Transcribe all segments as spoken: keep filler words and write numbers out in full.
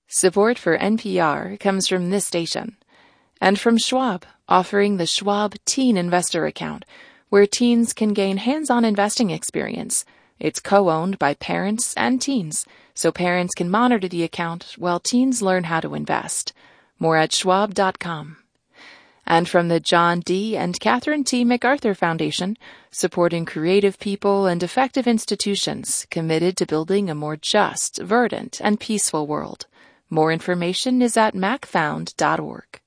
Support for N P R comes from this station. And from Schwab, offering the Schwab Teen Investor Account, where teens can gain hands-on investing experience. It's co-owned by parents and teens, so parents can monitor the account while teens learn how to invest. More at schwab dot com. And from the John D. and Catherine T. MacArthur Foundation, supporting creative people and effective institutions committed to building a more just, verdant, and peaceful world. More information is at mac found dot org.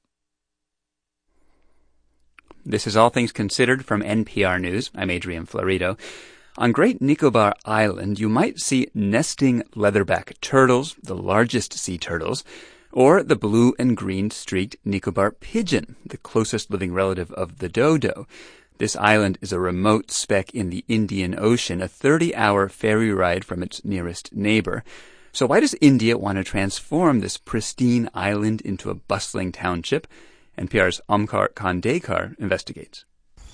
This is All Things Considered from N P R News. I'm Adrian Florido. On Great Nicobar Island, you might see nesting leatherback turtles, the largest sea turtles, or the blue and green streaked Nicobar pigeon, the closest living relative of the dodo. This island is a remote speck in the Indian Ocean, a thirty-hour ferry ride from its nearest neighbor. So why does India want to transform this pristine island into a bustling township? N P R's Omkar Khandekar investigates.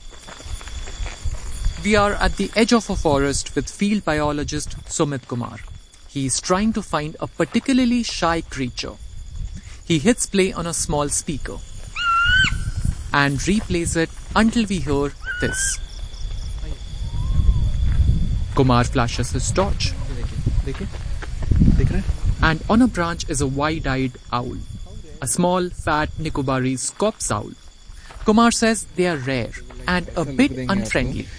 We are at the edge of a forest with field biologist Sumit Kumar. He is trying to find a particularly shy creature. He hits play on a small speaker and replays it until we hear this. Kumar flashes his torch. And on a branch is a wide-eyed owl, a small, fat Nicobari scops owl. Kumar says they are rare and a bit unfriendly.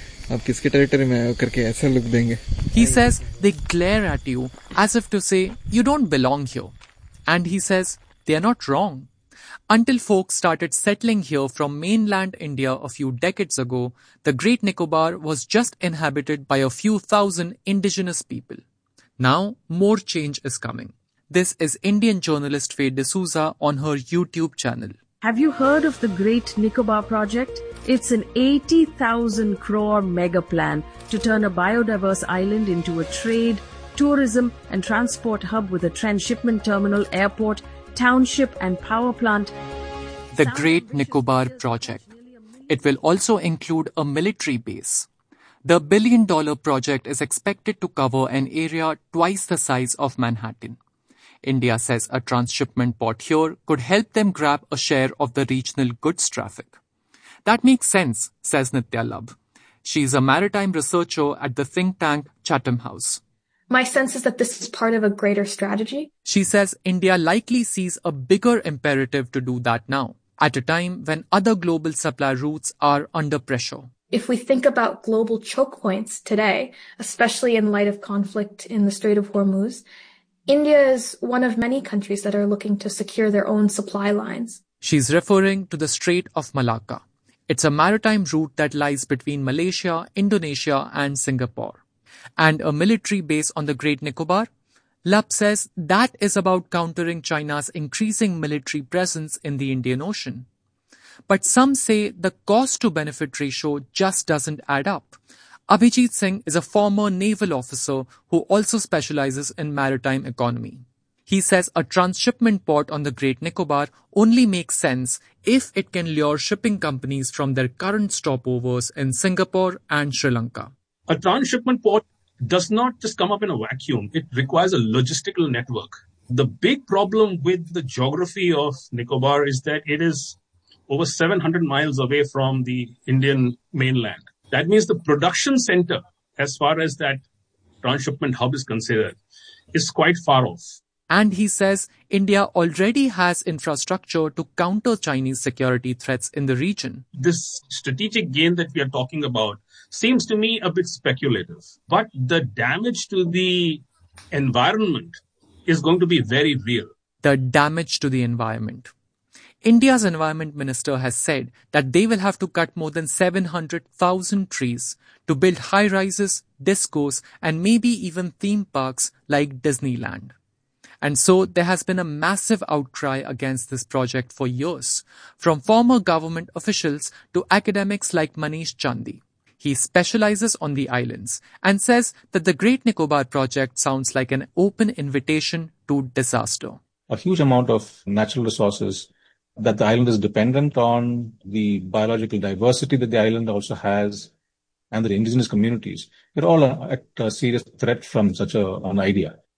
He says they glare at you as if to say, you don't belong here. And he says they are not wrong. Until folks started settling here from mainland India a few decades ago, the Great Nicobar was just inhabited by a few thousand indigenous people. Now, more change is coming. This is Indian journalist Faye D'Souza on her YouTube channel. Have you heard of the Great Nicobar project? It's an eighty thousand crore mega plan to turn a biodiverse island into a trade, tourism and transport hub with a transshipment terminal, airport, township and power plant. The Great Nicobar project. It will also include a military base. The billion-dollar project is expected to cover an area twice the size of Manhattan. India says a transshipment port here could help them grab a share of the regional goods traffic. That makes sense, says Nitya Labh. She is a maritime researcher at the think tank Chatham House. My sense is that this is part of a greater strategy. She says India likely sees a bigger imperative to do that now, at a time when other global supply routes are under pressure. If we think about global choke points today, especially in light of conflict in the Strait of Hormuz, India is one of many countries that are looking to secure their own supply lines. She's referring to the Strait of Malacca. It's a maritime route that lies between Malaysia, Indonesia and Singapore. And a military base on the Great Nicobar? Labh says that is about countering China's increasing military presence in the Indian Ocean. But some say the cost-to-benefit ratio just doesn't add up. Abhijit Singh is a former naval officer who also specializes in maritime economy. He says a transshipment port on the Great Nicobar only makes sense if it can lure shipping companies from their current stopovers in Singapore and Sri Lanka. A transshipment port does not just come up in a vacuum. It requires a logistical network. The big problem with the geography of Nicobar is that it is over seven hundred miles away from the Indian mainland. That means the production center, as far as that transshipment hub is considered, is quite far off. And he says India already has infrastructure to counter Chinese security threats in the region. This strategic gain that we are talking about seems to me a bit speculative. But the damage to the environment is going to be very real. The damage to the environment. India's environment minister has said that they will have to cut more than seven hundred thousand trees to build high-rises, discos, and maybe even theme parks like Disneyland. And so there has been a massive outcry against this project for years, from former government officials to academics like Manish Chandi. He specializes on the islands and says that the Great Nicobar project sounds like an open invitation to disaster. A huge amount of natural resources that the island is dependent on, the biological diversity that the island also has, and the indigenous communities. They're all at a serious threat from such a, an idea.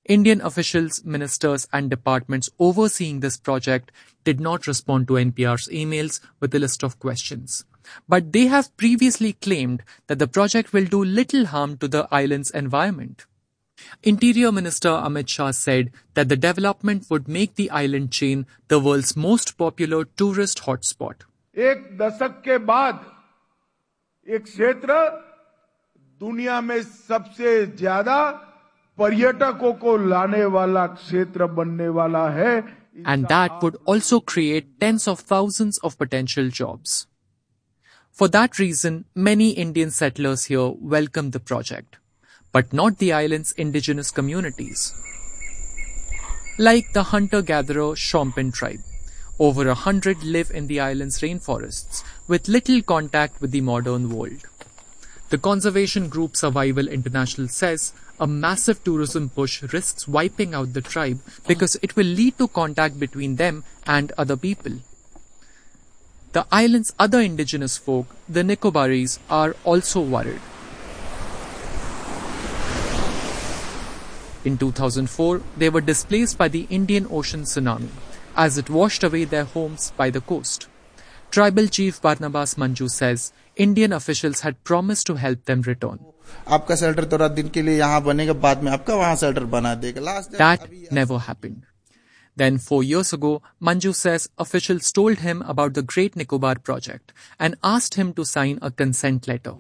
Indian officials, ministers and departments overseeing this project did not respond to N P R's emails with a list of questions. But they have previously claimed that the project will do little harm to the island's environment. Interior Minister Amit Shah said that the development would make the island chain the world's most popular tourist hotspot. एक दशक के बाद एक क्षेत्र दुनिया में सबसे ज्यादा पर्यटकों को लाने वाला क्षेत्र बनने वाला है. And that would also create tens of thousands of potential jobs. For that reason, many Indian settlers here welcomed the project, but not the island's indigenous communities. Like the hunter-gatherer Shompen tribe, over a hundred live in the island's rainforests with little contact with the modern world. The conservation group Survival International says a massive tourism push risks wiping out the tribe because it will lead to contact between them and other people. The island's other indigenous folk, the Nicobaris, are also worried. In two thousand four, they were displaced by the Indian Ocean tsunami as it washed away their homes by the coast. Tribal Chief Barnabas Manju says Indian officials had promised to help them return. That never happened. Then four years ago, Manju says officials told him about the Great Nicobar project and asked him to sign a consent letter.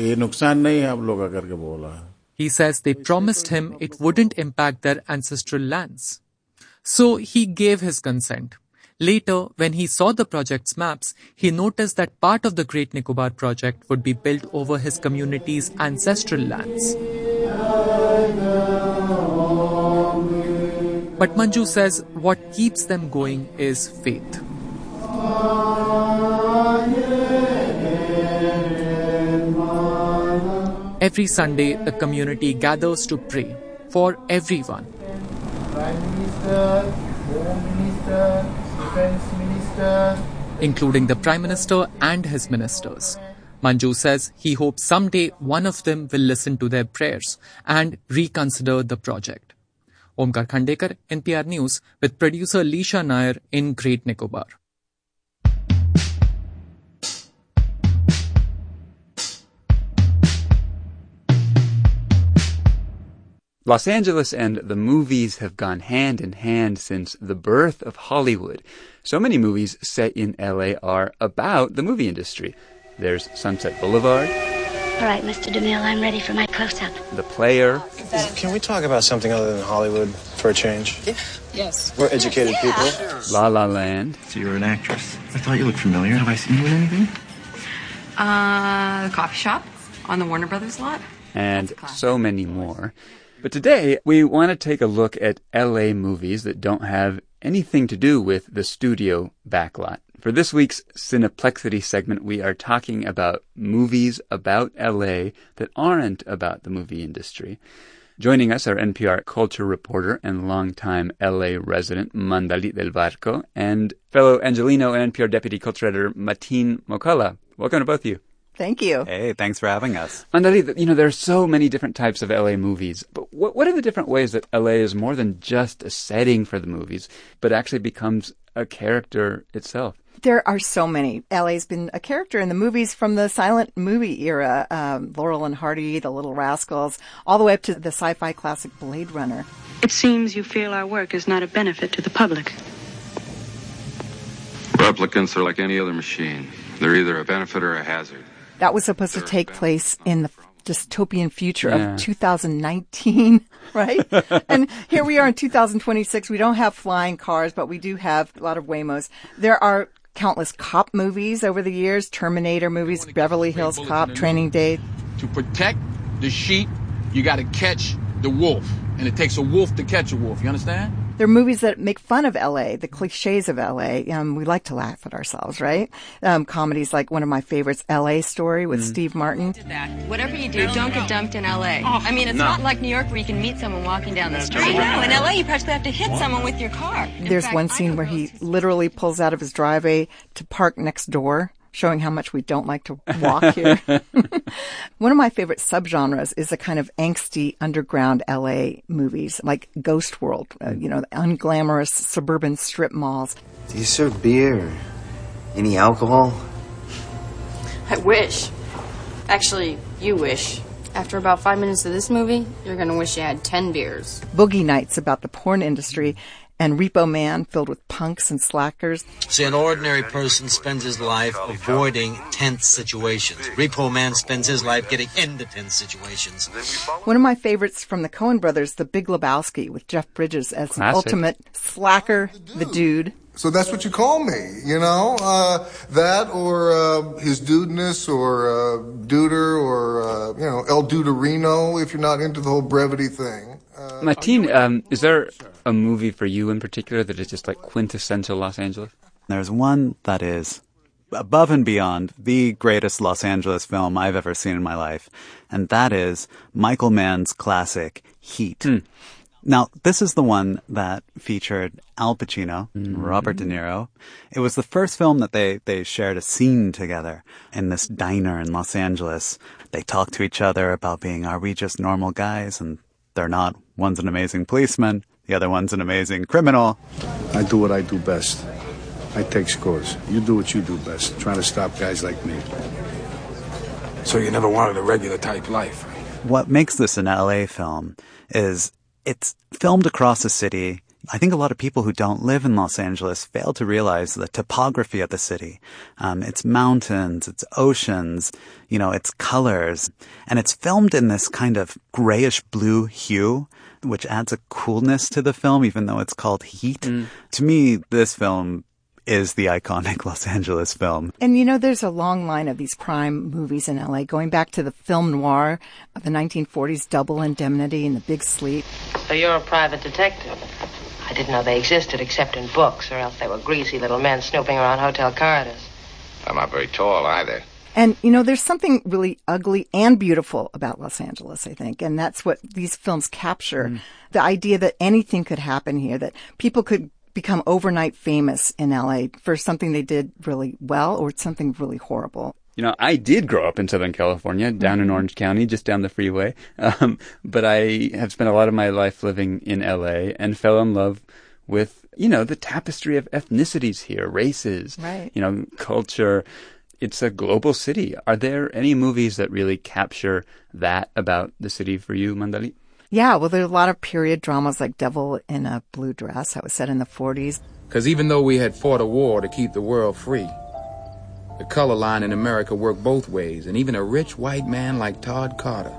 He says they promised him it wouldn't impact their ancestral lands. So he gave his consent. Later, when he saw the project's maps, he noticed that part of the Great Nicobar project would be built over his community's ancestral lands. But Manju says what keeps them going is faith. Every Sunday, the community gathers to pray for everyone. Prime Minister, Home Minister, Defense Minister, including the Prime Minister and his ministers. Manju says he hopes someday one of them will listen to their prayers and reconsider the project. Omkar Khandekar, N P R News, with producer Lisha Nair in Great Nicobar. Los Angeles and the movies have gone hand in hand since the birth of Hollywood. So many movies set in L A are about the movie industry. There's Sunset Boulevard. All right, Mister DeMille, I'm ready for my close-up. The Player. Can we talk about something other than Hollywood for a change? Yeah. Yes. We're educated yeah. people. Sure. La La Land. So you're an actress. I thought you looked familiar. Have I seen you in anything? Uh, the coffee shop on the Warner Brothers lot. And so many more. But today, we want to take a look at L A movies that don't have anything to do with the studio backlot. For this week's Cineplexity segment, we are talking about movies about L A that aren't about the movie industry. Joining us are N P R culture reporter and longtime L A resident Mandalit del Barco and fellow Angelino and N P R deputy culture editor Mateen Mokala. Welcome to both of you. Thank you. Hey, thanks for having us. Mandalit, you know, there are so many different types of L A movies, but what, what are the different ways that L A is more than just a setting for the movies, but actually becomes a character itself? There are so many. L A's been a character in the movies from the silent movie era, um, Laurel and Hardy, The Little Rascals, all the way up to the sci-fi classic Blade Runner. It seems you feel our work is not a benefit to the public. Replicants are like any other machine. They're either a benefit or a hazard. That was supposed to take place in the dystopian future yeah. of two thousand nineteen, right? And here we are in two thousand twenty-six. We don't have flying cars, but we do have a lot of Waymos. There are countless cop movies over the years, Terminator movies, Beverly Hills Cop, Training Day. To protect the sheep, you got to catch the wolf. And it takes a wolf to catch a wolf. You understand? There are movies that make fun of L A, the cliches of L A. Um, we like to laugh at ourselves, right? Um, comedies like one of my favorites, L A Story with mm. Steve Martin. Whatever you do, don't get dumped in L A. I mean, it's no. not like New York where you can meet someone walking down the street. No, in L A you practically have to hit someone with your car. In There's fact, one scene where he literally pulls out of his driveway to park next door showing how much we don't like to walk here. One of my favorite subgenres is the kind of angsty underground L A movies, like Ghost World, uh, you know, the unglamorous suburban strip malls. Do you serve beer or any alcohol? I wish. Actually, you wish. After about five minutes of this movie, you're going to wish you had ten beers. Boogie Nights about the porn industry, and Repo Man filled with punks and slackers. See, an ordinary person spends his life avoiding tense situations. Repo Man spends his life getting into tense situations. One of my favorites from the Coen brothers, The Big Lebowski, with Jeff Bridges as the ultimate slacker, the dude. So that's what you call me, you know, uh, that or uh, his dudeness or uh, duder or, uh, you know, El Duderino if you're not into the whole brevity thing. Uh, Martin, um, is there a movie for you in particular that is just like quintessential Los Angeles? There's one that is above and beyond the greatest Los Angeles film I've ever seen in my life, and that is Michael Mann's classic Heat. Mm. Now, this is the one that featured Al Pacino, mm-hmm. Robert De Niro. It was the first film that they, they shared a scene together in this diner in Los Angeles. They talked to each other about being, are we just normal guys? And they're not. One's an amazing policeman. The other one's an amazing criminal. I do what I do best. I take scores. You do what you do best, trying to stop guys like me. So you never wanted a regular type life? What makes this an L A film is it's filmed across a city. I think a lot of people who don't live in Los Angeles fail to realize the topography of the city. Um, it's mountains, it's oceans, you know, it's colors. And it's filmed in this kind of grayish blue hue, which adds a coolness to the film, even though it's called Heat. Mm. To me, this film is the iconic Los Angeles film. And you know, there's a long line of these crime movies in L A, going back to the film noir of the nineteen forties, Double Indemnity and The Big Sleep. So you're a private detective? I didn't know they existed except in books, or else they were greasy little men snooping around hotel corridors. I'm not very tall either. And, you know, there's something really ugly and beautiful about Los Angeles, I think. And that's what these films capture. Mm. The idea that anything could happen here, that people could become overnight famous in L A for something they did really well or something really horrible. You know, I did grow up in Southern California, down mm-hmm. in Orange County, just down the freeway. Um, but I have spent a lot of my life living in L A and fell in love with, you know, the tapestry of ethnicities here, races, right. you know, culture. It's a global city. Are there any movies that really capture that about the city for you, Mandalit? Yeah, well, there's a lot of period dramas like Devil in a Blue Dress. That was set in the forties. Because even though we had fought a war to keep the world free, the color line in America worked both ways, and even a rich white man like Todd Carter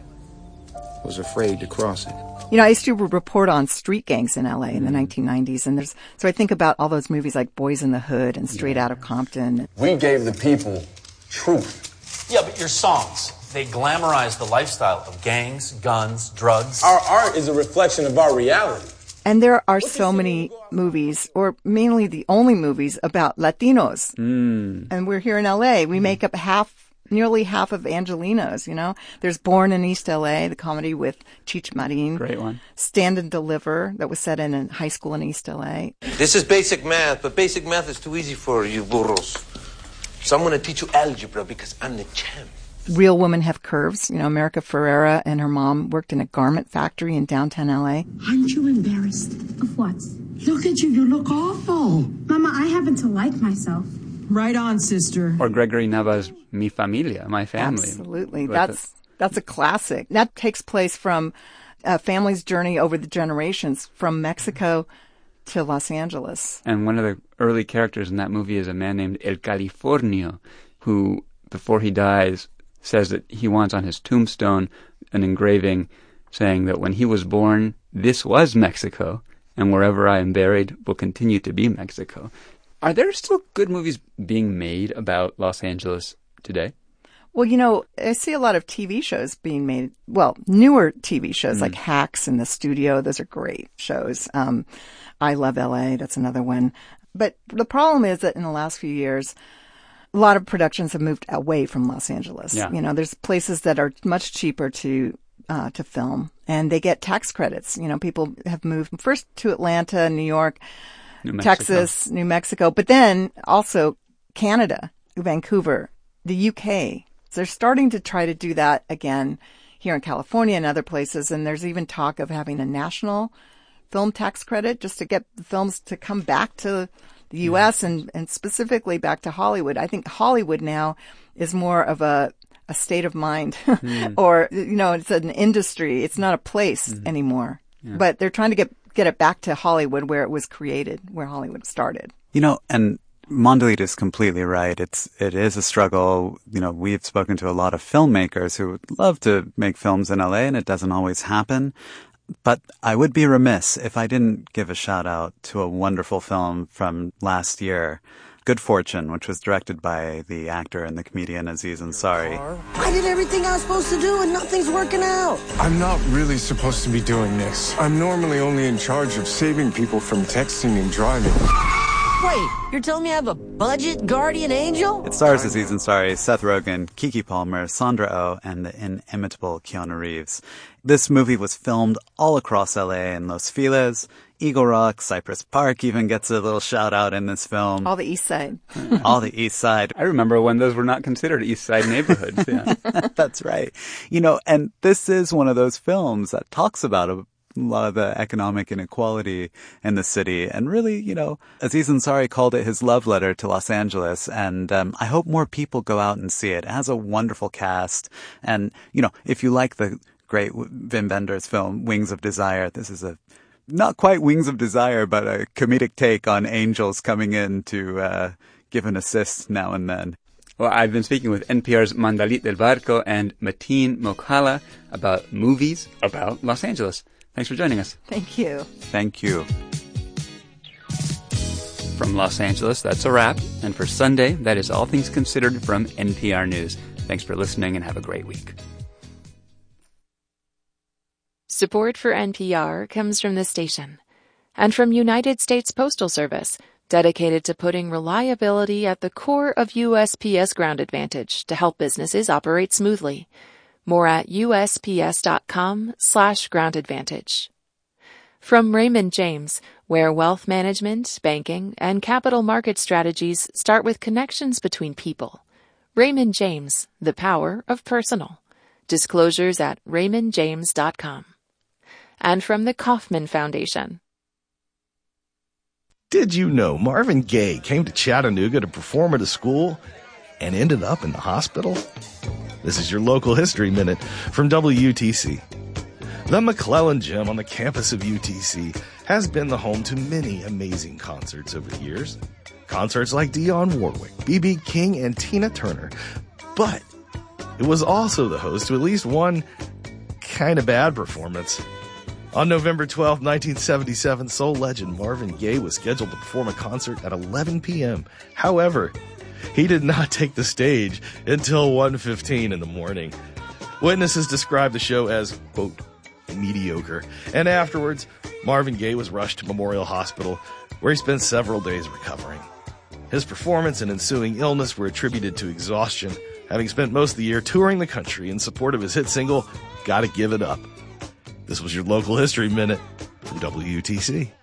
was afraid to cross it. You know, I used to report on street gangs in L A in the nineteen nineties, and there's so I think about all those movies like Boys in the Hood and Straight yeah. Outta Compton. We gave the people truth. Yeah, but your songs, they glamorize the lifestyle of gangs, guns, drugs. Our art is a reflection of our reality. And there are so many movies, or mainly the only movies, about Latinos. Mm. And we're here in L A. We mm. make up half, nearly half of Angelinos, you know. There's Born in East L A, the comedy with Cheech Marin. Great one. Stand and Deliver, that was set in a high school in East L A. This is basic math, but basic math is too easy for you burros. So I'm going to teach you algebra because I'm the champ. Real Women Have Curves. You know, America Ferrera and her mom worked in a garment factory in downtown L A. Aren't you embarrassed? Of what? Look at you. You look awful. Mama, I happen to like myself. Right on, sister. Or Gregory Nava's Mi Familia, My Family. Absolutely. That's that's a classic. That takes place from a family's journey over the generations from Mexico to Los Angeles. And one of the early characters in that movie is a man named El Californio, who, before he dies, says that he wants on his tombstone an engraving saying that when he was born, this was Mexico, and wherever I am buried will continue to be Mexico. Are there still good movies being made about Los Angeles today? Well, you know, I see a lot of T V shows being made, well, newer T V shows mm. like Hacks in the Studio. Those are great shows. Um, I Love L A, that's another one. But the problem is that in the last few years, a lot of productions have moved away from Los Angeles. Yeah. You know, there's places that are much cheaper to uh, to film, and they get tax credits. You know, people have moved first to Atlanta, New York, New Texas, New Mexico, but then also Canada. Vancouver, the U K. So they're starting to try to do that again here in California and other places. And there's even talk of having a national film tax credit just to get the films to come back to the U S and, and specifically back to Hollywood. I think Hollywood now is more of a, a state of mind mm. or, you know, it's an industry. It's not a place mm. anymore. Yeah. But they're trying to get, get it back to Hollywood where it was created, where Hollywood started. You know, and Mondelita is completely right. It's, it is a struggle. You know, we've spoken to a lot of filmmakers who would love to make films in L A and it doesn't always happen. But I would be remiss if I didn't give a shout out to a wonderful film from last year, Good Fortune, which was directed by the actor and the comedian Aziz Ansari. I did everything I was supposed to do and nothing's working out. I'm not really supposed to be doing this. I'm normally only in charge of saving people from texting and driving. Wait, you're telling me I have a budget guardian angel? It stars Aziz Ansari, Seth Rogen, Keke Palmer, Sandra Oh, and the inimitable Keanu Reeves. This movie was filmed all across L A in Los Feliz, Eagle Rock, Cypress Park even gets a little shout out in this film. All the East Side. All the East Side. I remember when those were not considered East Side neighborhoods. Yeah. That's right. You know, and this is one of those films that talks about a a lot of the economic inequality in the city. And really, you know, Aziz Ansari called it his love letter to Los Angeles. And um, I hope more people go out and see it. It has a wonderful cast. And, you know, if you like the great Wim Wenders film, Wings of Desire, this is a not quite Wings of Desire, but a comedic take on angels coming in to uh, give an assist now and then. Well, I've been speaking with N P R's Mandalit del Barco and Mateen Mokhala about movies about Los Angeles. Thanks for joining us. Thank you. Thank you. From Los Angeles, that's a wrap. And for Sunday, that is All Things Considered from N P R News. Thanks for listening and have a great week. Support for N P R comes from this station and from United States Postal Service, dedicated to putting reliability at the core of U S P S Ground Advantage to help businesses operate smoothly. More at usps.com slash ground advantage. From Raymond James, where wealth management, banking, and capital market strategies start with connections between people. Raymond James, the power of personal. Disclosures at raymond james dot com. And from the Kauffman Foundation. Did you know Marvin Gaye came to Chattanooga to perform at a school and ended up in the hospital? This is your local history minute from W U T C. The McClellan Gym on the campus of U T C has been the home to many amazing concerts over the years. Concerts like Dionne Warwick, B B King, and Tina Turner. But it was also the host to at least one kind of bad performance. On November twelfth, nineteen seventy-seven, soul legend Marvin Gaye was scheduled to perform a concert at eleven p.m. However, he did not take the stage until one fifteen in the morning. Witnesses described the show as, quote, mediocre. And afterwards, Marvin Gaye was rushed to Memorial Hospital, where he spent several days recovering. His performance and ensuing illness were attributed to exhaustion, having spent most of the year touring the country in support of his hit single, Gotta Give It Up. This was your local history minute from W U T C.